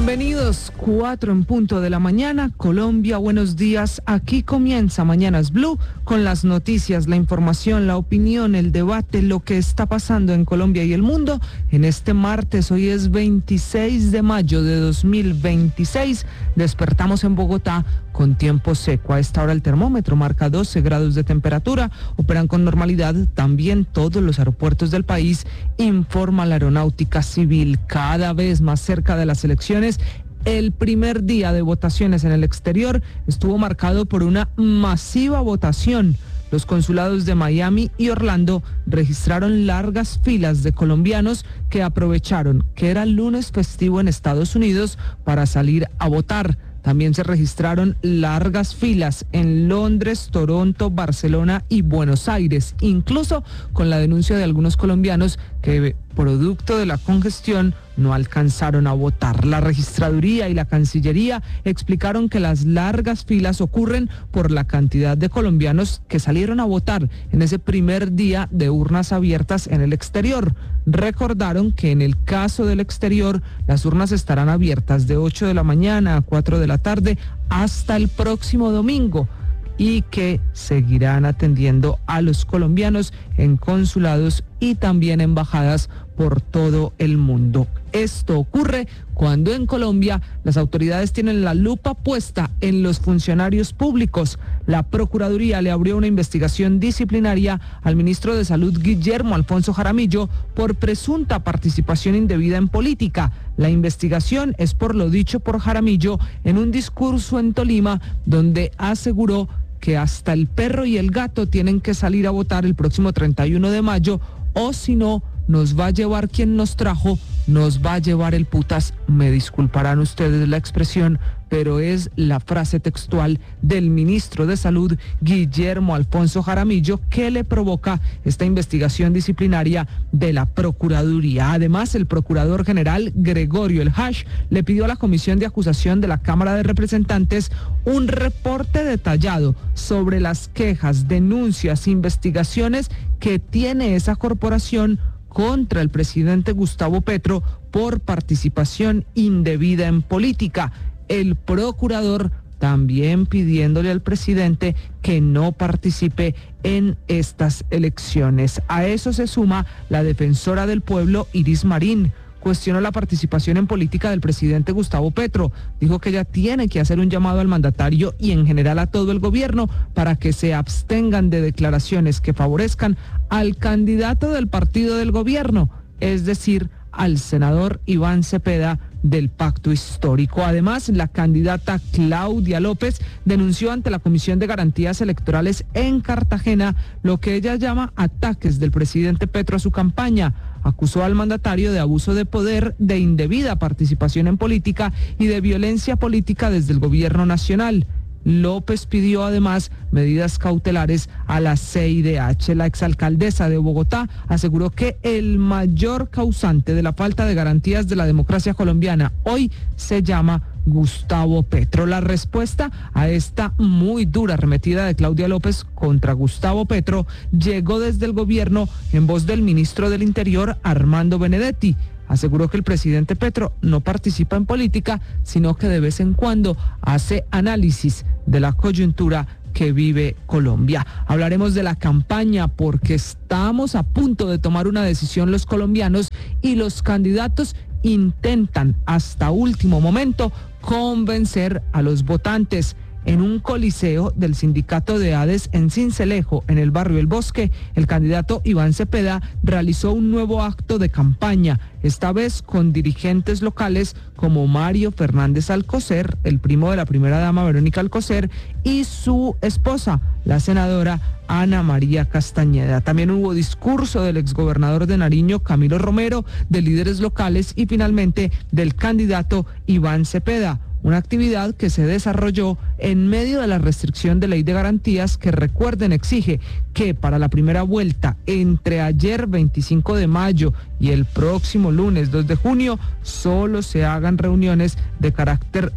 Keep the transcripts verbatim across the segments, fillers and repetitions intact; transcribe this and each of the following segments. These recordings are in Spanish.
Bienvenidos, cuatro en punto de la mañana, Colombia, buenos días. Aquí comienza Mañanas Blue con las noticias, la información, la opinión, el debate, lo que está pasando en Colombia y el mundo. En este martes, hoy es veintiséis de mayo de dos mil veintiséis, despertamos en Bogotá con tiempo seco. A esta hora el termómetro marca doce grados de temperatura, operan con normalidad también todos los aeropuertos del país, informa la Aeronáutica Civil. Cada vez más cerca de las elecciones, el primer día de votaciones en el exterior estuvo marcado por una masiva votación. Los consulados de Miami y Orlando registraron largas filas de colombianos que aprovecharon que era lunes festivo en Estados Unidos para salir a votar. También se registraron largas filas en Londres, Toronto, Barcelona y Buenos Aires, incluso con la denuncia de algunos colombianos que, producto de la congestión, no alcanzaron a votar. La registraduría y la Cancillería explicaron que las largas filas ocurren por la cantidad de colombianos que salieron a votar en ese primer día de urnas abiertas en el exterior. Recordaron que en el caso del exterior, las urnas estarán abiertas de ocho de la mañana a cuatro de la tarde hasta el próximo domingo, y que seguirán atendiendo a los colombianos en consulados y también embajadas por todo el mundo. Esto ocurre cuando en Colombia las autoridades tienen la lupa puesta en los funcionarios públicos. La Procuraduría le abrió una investigación disciplinaria al ministro de Salud, Guillermo Alfonso Jaramillo, por presunta participación indebida en política. La investigación es por lo dicho por Jaramillo en un discurso en Tolima, donde aseguró que hasta el perro y el gato tienen que salir a votar el próximo treinta y uno de mayo, o si no, nos va a llevar quien nos trajo, nos va a llevar el putas. Me disculparán ustedes la expresión, pero es la frase textual del ministro de Salud, Guillermo Alfonso Jaramillo, que le provoca esta investigación disciplinaria de la Procuraduría. Además, el procurador general Gregorio El Hash le pidió a la Comisión de Acusación de la Cámara de Representantes un reporte detallado sobre las quejas, denuncias, investigaciones que tiene esa corporación contra el presidente Gustavo Petro por participación indebida en política. El procurador también pidiéndole al presidente que no participe en estas elecciones. A eso se suma la defensora del pueblo, Iris Marín. Cuestionó la participación en política del presidente Gustavo Petro. Dijo que ella tiene que hacer un llamado al mandatario y en general a todo el gobierno para que se abstengan de declaraciones que favorezcan al candidato del partido del gobierno, es decir, al senador Iván Cepeda del Pacto Histórico. Además, la candidata Claudia López denunció ante la Comisión de Garantías Electorales en Cartagena lo que ella llama ataques del presidente Petro a su campaña. Acusó al mandatario de abuso de poder, de indebida participación en política y de violencia política desde el gobierno nacional. López pidió además medidas cautelares a la C I D H. La exalcaldesa de Bogotá aseguró que el mayor causante de la falta de garantías de la democracia colombiana hoy se llama Gustavo Petro. La respuesta a esta muy dura arremetida de Claudia López contra Gustavo Petro llegó desde el gobierno en voz del ministro del Interior, Armando Benedetti. Aseguró que el presidente Petro no participa en política, sino que de vez en cuando hace análisis de la coyuntura que vive Colombia. Hablaremos de la campaña porque estamos a punto de tomar una decisión los colombianos y los candidatos intentan hasta último momento convencer a los votantes. En un coliseo del sindicato de ADES en Sincelejo, en el barrio El Bosque, el candidato Iván Cepeda realizó un nuevo acto de campaña, esta vez con dirigentes locales como Mario Fernández Alcocer, el primo de la primera dama Verónica Alcocer, y su esposa, la senadora Ana María Castañeda. También hubo discurso del exgobernador de Nariño, Camilo Romero, de líderes locales y finalmente del candidato Iván Cepeda. Una actividad que se desarrolló en medio de la restricción de ley de garantías que, recuerden, exige que para la primera vuelta entre ayer veinticinco de mayo y el próximo lunes dos de junio solo se hagan reuniones de carácter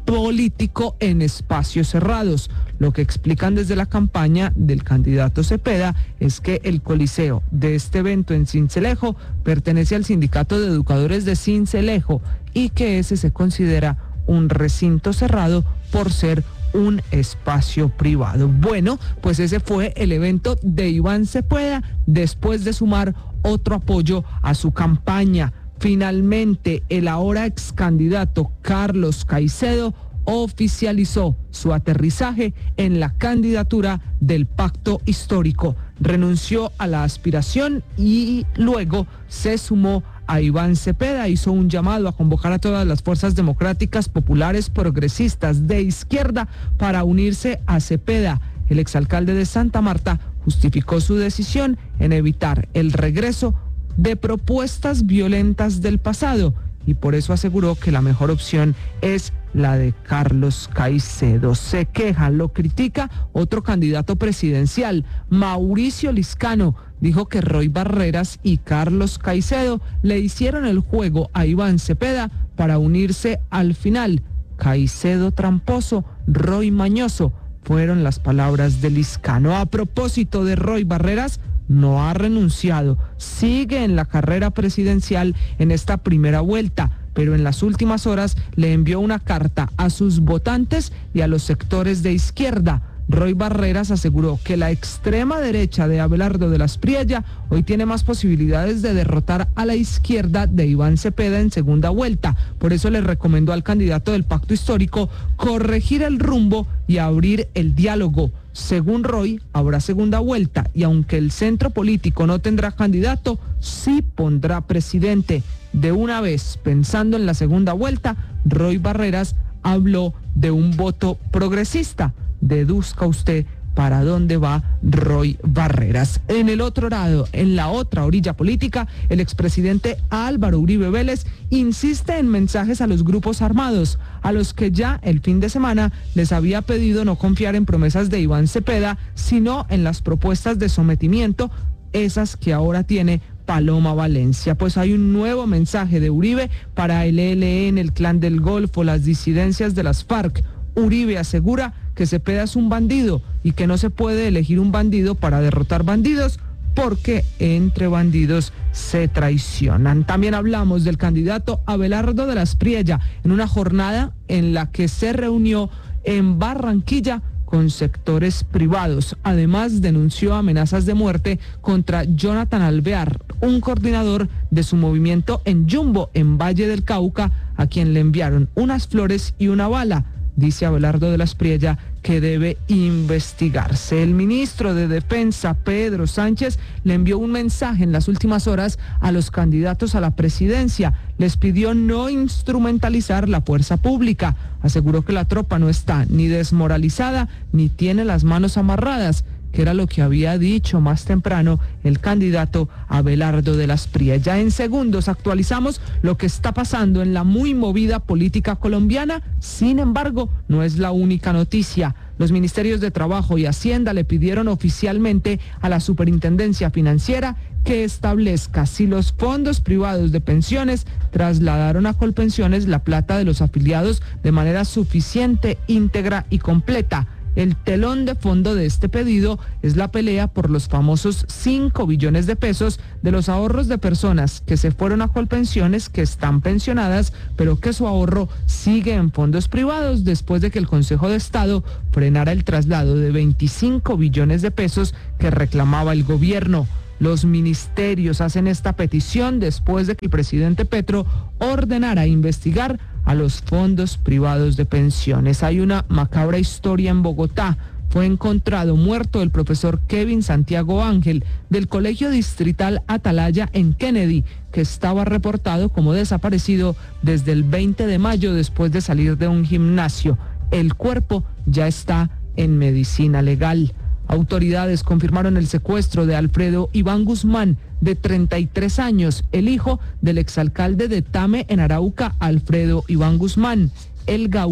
político en espacios cerrados. Lo que explican desde la campaña del candidato Cepeda es que el coliseo de este evento en Sincelejo pertenece al Sindicato de Educadores de Sincelejo y que ese se considera un recinto cerrado por ser un espacio privado. Bueno, pues ese fue el evento de Iván Cepeda después de sumar otro apoyo a su campaña. Finalmente, el ahora ex candidato Carlos Caicedo oficializó su aterrizaje en la candidatura del Pacto Histórico. Renunció a la aspiración y luego se sumó a Iván Cepeda. Hizo un llamado a convocar a todas las fuerzas democráticas, populares, progresistas de izquierda para unirse a Cepeda. El exalcalde de Santa Marta justificó su decisión en evitar el regreso de propuestas violentas del pasado y por eso aseguró que la mejor opción es la de Carlos Caicedo. Se queja, lo critica otro candidato presidencial, Mauricio Liscano. Dijo que Roy Barreras y Carlos Caicedo le hicieron el juego a Iván Cepeda para unirse al final. Caicedo tramposo, Roy mañoso, fueron las palabras de Liscano. A propósito de Roy Barreras, no ha renunciado, sigue en la carrera presidencial en esta primera vuelta, pero en las últimas horas le envió una carta a sus votantes y a los sectores de izquierda. Roy Barreras aseguró que la extrema derecha de Abelardo de las Priella hoy tiene más posibilidades de derrotar a la izquierda de Iván Cepeda en segunda vuelta. Por eso le recomendó al candidato del Pacto Histórico corregir el rumbo y abrir el diálogo. Según Roy, habrá segunda vuelta y aunque el centro político no tendrá candidato, sí pondrá presidente. De una vez, pensando en la segunda vuelta, Roy Barreras habló de un voto progresista. Deduzca usted para dónde va Roy Barreras. En el otro lado, en la otra orilla política, el expresidente Álvaro Uribe Vélez insiste en mensajes a los grupos armados, a los que ya el fin de semana les había pedido no confiar en promesas de Iván Cepeda, sino en las propuestas de sometimiento, esas que ahora tiene Paloma Valencia. Pues hay un nuevo mensaje de Uribe para el E L N, el Clan del Golfo, las disidencias de las FARC. Uribe asegura que Cepeda es un bandido y que no se puede elegir un bandido para derrotar bandidos porque entre bandidos se traicionan. También hablamos del candidato Abelardo de las Priella en una jornada en la que se reunió en Barranquilla con sectores privados. Además, denunció amenazas de muerte contra Jonathan Alvear, un coordinador de su movimiento en Jumbo, en Valle del Cauca, a quien le enviaron unas flores y una bala. Dice Abelardo de las Priella que debe investigarse. El ministro de Defensa, Pedro Sánchez, le envió un mensaje en las últimas horas a los candidatos a la presidencia. Les pidió no instrumentalizar la fuerza pública. Aseguró que la tropa no está ni desmoralizada ni tiene las manos amarradas, que era lo que había dicho más temprano el candidato Abelardo de las Priella. En segundos actualizamos lo que está pasando en la muy movida política colombiana. Sin embargo, no es la única noticia. Los ministerios de Trabajo y Hacienda le pidieron oficialmente a la Superintendencia Financiera que establezca si los fondos privados de pensiones trasladaron a Colpensiones la plata de los afiliados de manera suficiente, íntegra y completa. El telón de fondo de este pedido es la pelea por los famosos cinco billones de pesos de los ahorros de personas que se fueron a Colpensiones, que están pensionadas, pero que su ahorro sigue en fondos privados después de que el Consejo de Estado frenara el traslado de veinticinco billones de pesos que reclamaba el gobierno. Los ministerios hacen esta petición después de que el presidente Petro ordenara investigar a los fondos privados de pensiones. Hay una macabra historia en Bogotá. Fue encontrado muerto el profesor Kevin Santiago Ángel del Colegio Distrital Atalaya en Kennedy, que estaba reportado como desaparecido desde el veinte de mayo después de salir de un gimnasio. El cuerpo ya está en medicina legal. Autoridades confirmaron el secuestro de Alfredo Iván Guzmán, de treinta y tres años, el hijo del exalcalde de Tame en Arauca, Alfredo Iván Guzmán. El Gaula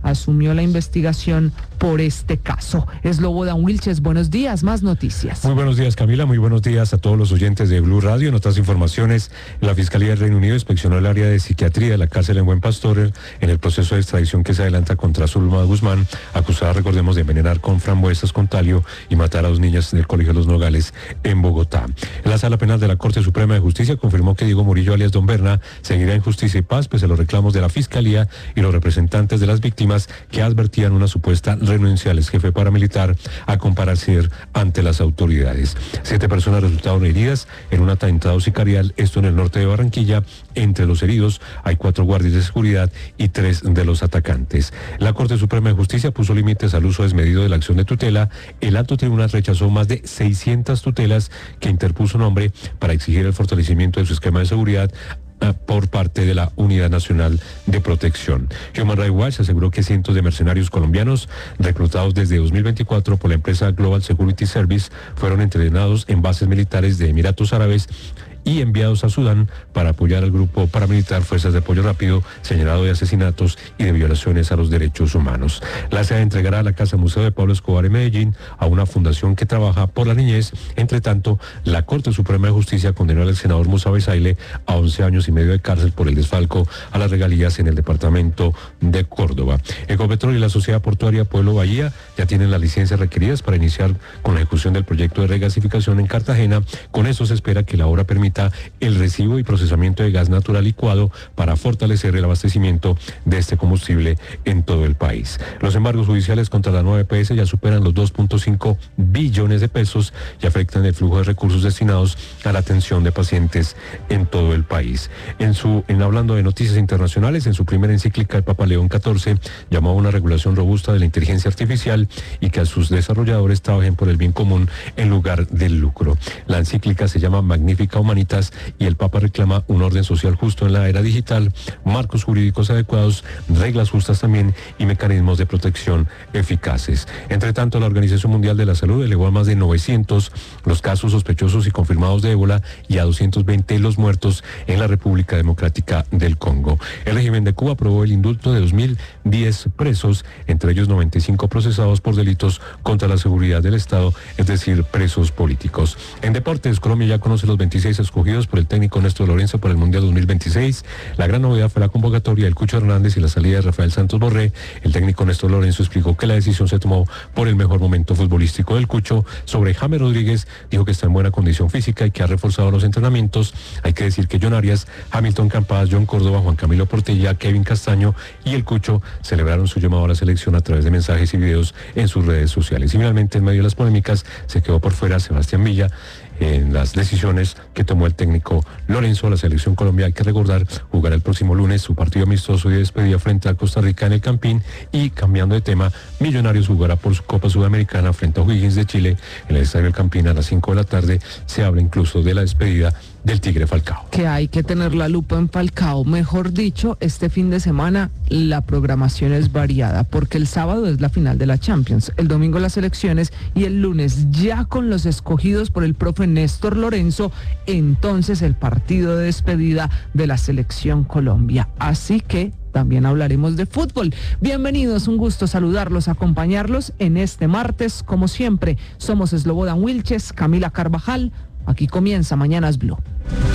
asumió la investigación por este caso. Slobodan Wilches, buenos días, más noticias. Muy buenos días, Camila, muy buenos días a todos los oyentes de Blue Radio. En otras informaciones, la Fiscalía del Reino Unido inspeccionó el área de psiquiatría de la cárcel en Buen Pastor en el proceso de extradición que se adelanta contra Zulma Guzmán, acusada, recordemos, de envenenar con frambuesas con talio y matar a dos niñas del Colegio Los Nogales en Bogotá. La Sala Penal de la Corte Suprema de Justicia confirmó que Diego Murillo, alias Don Berna, seguirá en Justicia y Paz pese a los reclamos de la Fiscalía y los representantes de las víctimas que advertían una supuesta renuncia al ex jefe paramilitar a comparecer ante las autoridades. Siete personas resultaron heridas en un atentado sicarial, esto en el norte de Barranquilla. Entre los heridos hay cuatro guardias de seguridad y tres de los atacantes. La Corte Suprema de Justicia puso límites al uso desmedido de la acción de tutela. El alto tribunal rechazó más de seiscientas tutelas que interpuso un hombre para exigir el fortalecimiento de su esquema de seguridad por parte de la Unidad Nacional de Protección. Human Rights Watch aseguró que cientos de mercenarios colombianos reclutados desde dos mil veinticuatro por la empresa Global Security Service fueron entrenados en bases militares de Emiratos Árabes y enviados a Sudán para apoyar al grupo paramilitar Fuerzas de Apoyo Rápido, señalado de asesinatos y de violaciones a los derechos humanos. La C E A entregará la Casa Museo de Pablo Escobar en Medellín a una fundación que trabaja por la niñez. Entre tanto, la Corte Suprema de Justicia condenó al senador Musa Besaile a once años y medio de cárcel por el desfalco a las regalías en el departamento de Córdoba. Ecopetrol y la Sociedad Portuaria Pueblo Bahía ya tienen las licencias requeridas para iniciar con la ejecución del proyecto de regasificación en Cartagena. Con eso se espera que la obra permita el recibo y procesamiento de gas natural licuado para fortalecer el abastecimiento de este combustible en todo el país. Los embargos judiciales contra la nueva E P S ya superan los dos punto cinco billones de pesos y afectan el flujo de recursos destinados a la atención de pacientes en todo el país. En su, en hablando de noticias internacionales, en su primera encíclica el Papa León catorce llamó a una regulación robusta de la inteligencia artificial y que a sus desarrolladores trabajen por el bien común en lugar del lucro. La encíclica se llama Magnífica Humanidad y el Papa reclama un orden social justo en la era digital, marcos jurídicos adecuados, reglas justas también y mecanismos de protección eficaces. Entre tanto, la Organización Mundial de la Salud elevó a más de novecientos los casos sospechosos y confirmados de ébola y a doscientos veinte los muertos en la República Democrática del Congo. El régimen de Cuba aprobó el indulto de dos mil diez presos, entre ellos noventa y cinco procesados por delitos contra la seguridad del Estado, es decir, presos políticos. En deportes, Colombia ya conoce los veintiséis escogidos por el técnico Néstor Lorenzo para el Mundial dos mil veintiséis. La gran novedad fue la convocatoria del Cucho Hernández y la salida de Rafael Santos Borré. El técnico Néstor Lorenzo explicó que la decisión se tomó por el mejor momento futbolístico del Cucho. Sobre James Rodríguez, dijo que está en buena condición física y que ha reforzado los entrenamientos. Hay que decir que John Arias, Hamilton Campas, John Córdoba, Juan Camilo Portilla, Kevin Castaño y el Cucho celebraron su llamado a la selección a través de mensajes y videos en sus redes sociales. Y finalmente, en medio de las polémicas, se quedó por fuera Sebastián Villa en las decisiones que tomó el técnico Lorenzo. La selección Colombia, hay que recordar, jugará el próximo lunes su partido amistoso y de despedida frente a Costa Rica en el Campín. Y cambiando de tema, Millonarios jugará por su Copa Sudamericana frente a O'Higgins de Chile en el Estadio del Campín a las cinco de la tarde. Se habla incluso de la despedida del Tigre Falcao. Que hay que tener la lupa en Falcao. Mejor dicho, este fin de semana la programación es variada porque el sábado es la final de la Champions, el domingo las elecciones y el lunes ya con los escogidos por el profe Néstor Lorenzo, entonces el partido de despedida de la selección Colombia. Así que también hablaremos de fútbol. Bienvenidos, un gusto saludarlos, acompañarlos en este martes. Como siempre, somos Slobodan Wilches, Camila Carvajal. Aquí comienza Mañanas Blue.